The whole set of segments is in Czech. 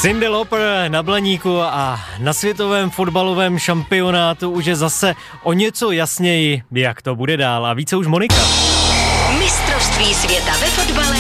Cyndi Lauper na Blaníku a na světovém fotbalovém šampionátu už je zase o něco jasněji, jak to bude dál. A více už Monika. Mistrovství světa ve fotbale.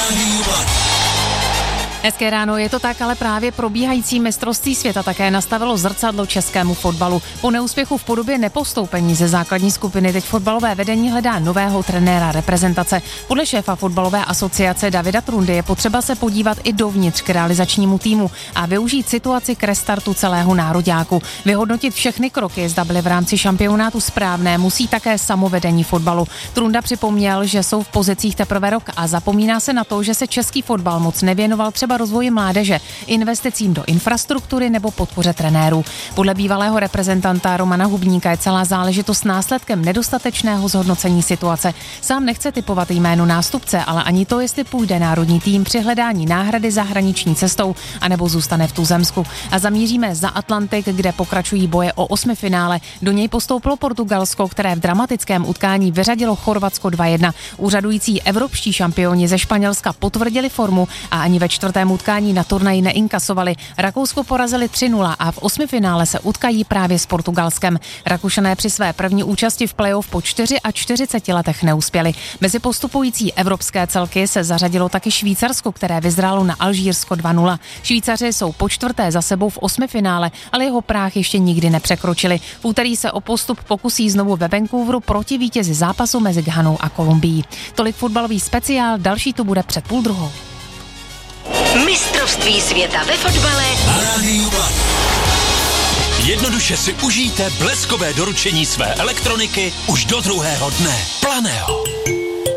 Hezké ráno, je to tak, ale právě probíhající mistrovství světa také nastavilo zrcadlo českému fotbalu. Po neúspěchu v podobě nepostoupení ze základní skupiny teď fotbalové vedení hledá nového trenéra reprezentace. Podle šéfa fotbalové asociace Davida Trundy je potřeba se podívat i dovnitř k realizačnímu týmu a využít situaci k restartu celého nároďáku. Vyhodnotit všechny kroky, zda byly v rámci šampionátu správné, musí také samovedení fotbalu. Trunda připomněl, že jsou v pozicích teprve rok a zapomíná se na to, že se český fotbal moc nevěnoval třeba rozvoji mládeže, investicím do infrastruktury nebo podpoře trenérů. Podle bývalého reprezentanta Romana Hubníka je celá záležitost následkem nedostatečného zhodnocení situace. Sám nechce tipovat jméno nástupce, ale ani to, jestli půjde národní tým při hledání náhrady zahraniční cestou, anebo zůstane v tuzemsku. A zamíříme za Atlantik, kde pokračují boje o osmifinále. Do něj postoupilo Portugalsko, které v dramatickém utkání vyřadilo Chorvatsko 2-1. Úřadující evropští šampioni ze Španělska potvrdili formu a ani ve čtvrtém utkání na turnaji neinkasovali. Rakousko porazili 3-0 a v osmifinále se utkají právě s Portugalskem. Rakušané při své první účasti v playoff po 44 letech neuspěli. Mezi postupující evropské celky se zařadilo taky Švýcarsko, které vyzrálo na Alžírsko 2-0. Švýcaři jsou po čtvrté za sebou v osmifinále, ale jeho práh ještě nikdy nepřekročili. V úterý se o postup pokusí znovu ve Vancouveru proti vítězi zápasu mezi Ghanou a Kolumbií. Tolik fotbalový speciál, další to bude před 12:30. Mistrovství světa ve fotbale. Jednoduše si užijte bleskové doručení své elektroniky už do druhého dne. Planého.